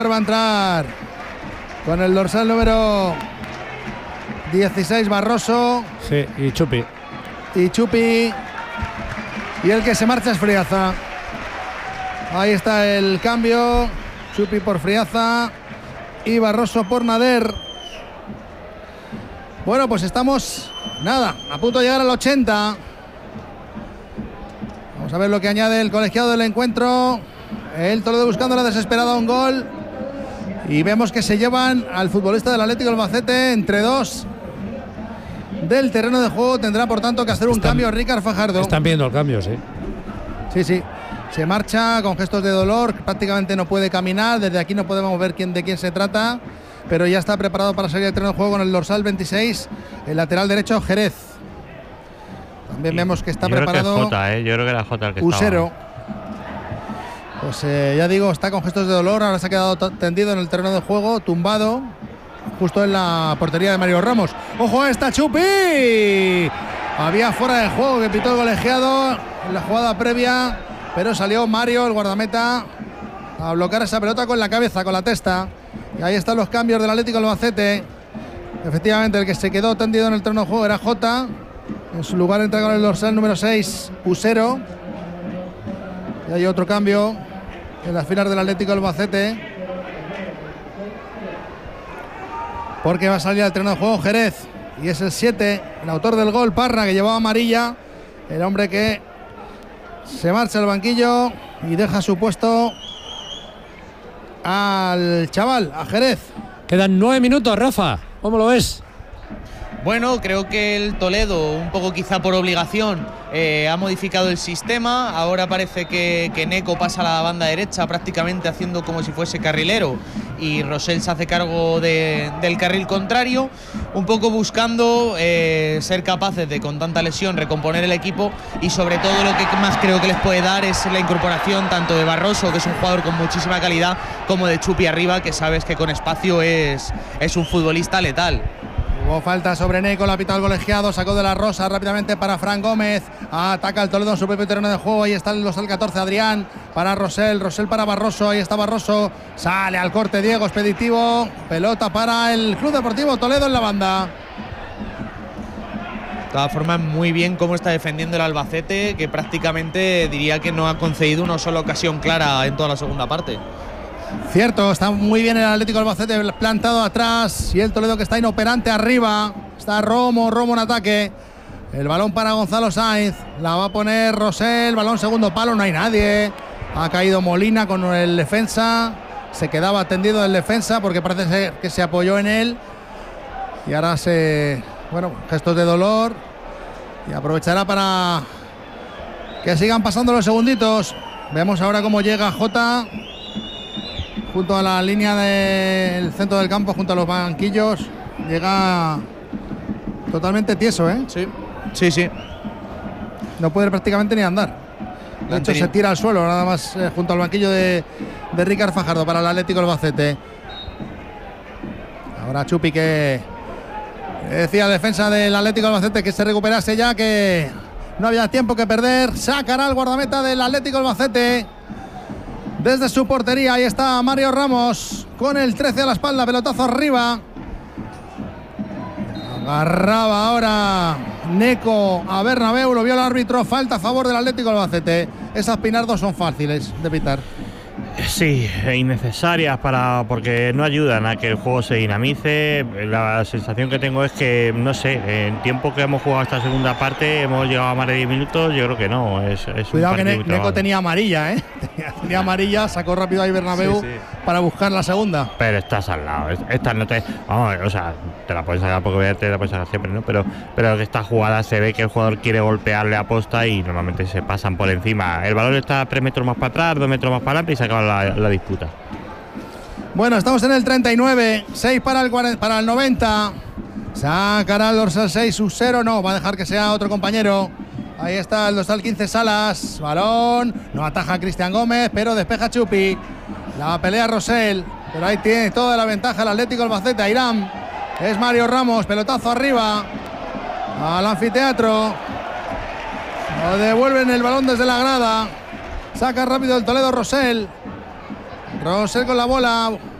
Va a entrar con el dorsal número 16 Barroso. Sí, y Chupi. Y el que se marcha es Friaza. Ahí está el cambio. Chupi por Friaza y Barroso por Nader. Bueno, pues estamos, a punto de llegar al 80. Vamos a ver lo que añade el colegiado del encuentro. El Toledo buscando la desesperada un gol. Y vemos que se llevan al futbolista del Atlético Albacete entre dos del terreno de juego. Tendrá por tanto que hacer un cambio Ricard Fajardo. Están viendo el cambio, sí. Sí. Se marcha con gestos de dolor, prácticamente no puede caminar. Desde aquí no podemos ver de quién se trata, pero ya está preparado para salir del terreno de juego con el dorsal 26, el lateral derecho Jerez. También vemos que está preparado. Creo que Jota, yo creo que era Jota el que Usero. estaba. Pues ya digo, está con gestos de dolor. Ahora se ha quedado tendido en el terreno de juego, tumbado, justo en la portería de Mario Ramos. ¡Ojo a esta, Chupi! Había fuera de juego que pitó el colegiado en la jugada previa, pero salió Mario, el guardameta, a bloquear esa pelota con la cabeza, con la testa. Y ahí están los cambios del Atlético Albacete. Efectivamente, el que se quedó tendido en el terreno de juego era Jota. En su lugar entra con el dorsal número 6, Usero. Y hay otro cambio en las filas del Atlético Albacete, porque va a salir al terreno de juego Jerez. Y es el 7, el autor del gol, Parra, que llevaba amarilla. El hombre que se marcha al banquillo y deja su puesto al chaval, a Jerez. Quedan 9 minutos, Rafa. ¿Cómo lo ves? Bueno, creo que el Toledo, un poco quizá por obligación, ha modificado el sistema. Ahora parece que Neco pasa a la banda derecha, prácticamente haciendo como si fuese carrilero, y Rosell se hace cargo del carril contrario, un poco buscando ser capaces de, con tanta lesión, recomponer el equipo. Y sobre todo lo que más creo que les puede dar es la incorporación tanto de Barroso, que es un jugador con muchísima calidad, como de Chupi arriba, que sabes que con espacio es un futbolista letal. Hubo falta sobre Neco, la ha pitado el colegiado, sacó de la Rosa rápidamente para Fran Gómez, ataca el Toledo en su propio terreno de juego. Ahí está el dorsal 14, Adrián, para Rosell para Barroso, ahí está Barroso, sale al corte Diego, expeditivo, pelota para el Club Deportivo Toledo en la banda. De todas formas, muy bien cómo está defendiendo el Albacete, que prácticamente diría que no ha concedido una sola ocasión clara en toda la segunda parte. Cierto, está muy bien el Atlético Albacete plantado atrás, y el Toledo que está inoperante arriba. Está Romo en ataque. El balón para Gonzalo Sainz, la va a poner Rosell, balón segundo palo, no hay nadie. Ha caído Molina con el defensa, se quedaba tendido el defensa porque parece ser que se apoyó en él. Y ahora gestos de dolor, y aprovechará para que sigan pasando los segunditos. Vemos ahora cómo llega Jota junto a la línea del centro del campo, junto a los banquillos. Llega totalmente tieso, ¿eh? Sí. No puede prácticamente ni andar. De hecho, se tira al suelo, nada más junto al banquillo de Ricard Fajardo para el Atlético Albacete. Ahora Chupi, que decía defensa del Atlético Albacete que se recuperase ya, que no había tiempo que perder. Sacará el guardameta del Atlético Albacete desde su portería. Ahí está Mario Ramos con el 13 a la espalda, pelotazo arriba. Agarraba ahora Neco a Bernabéu, lo vio el árbitro, falta a favor del Atlético Albacete. Esas pinardos son fáciles de pitar. Sí, innecesarias porque no ayudan a que el juego se dinamice. La sensación que tengo es que, no sé, en tiempo que hemos jugado esta segunda parte, hemos llegado a más de 10 minutos, yo creo que no. Cuidado que Neco tenía amarilla, tenía amarilla, sacó rápido ahí Bernabéu para buscar la segunda. Pero estás al lado, esta no te... Vamos, o sea, te la puedes sacar porque te la puedes sacar siempre, ¿no? Pero que esta jugada se ve que el jugador quiere golpearle a posta y normalmente se pasan por encima. El balón está 3 metros más para atrás, 2 metros más para adelante y se acaba la disputa. Bueno, estamos en el 39, 6 para el 90. Sacará el dorsal 6, Usero, no, va a dejar que sea otro compañero. Ahí está el dorsal 15, Salas, balón, no ataja Cristian Gómez, pero despeja Chupi. La pelea Rosell, pero ahí tiene toda la ventaja el Atlético Albacete. Irán, es Mario Ramos, pelotazo arriba al anfiteatro. Lo devuelven el balón desde la grada. Saca rápido el Toledo Rosell. Rosell con la bola.